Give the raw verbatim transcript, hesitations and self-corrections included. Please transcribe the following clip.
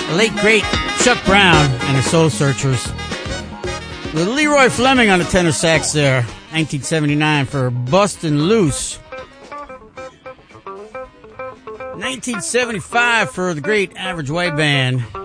The late, great Chuck Brown and the Soul Searchers. With Leroy Fleming on the tenor sax there. nineteen seventy-nine for Bustin' Loose. nineteen seventy-five for the great Average White Band.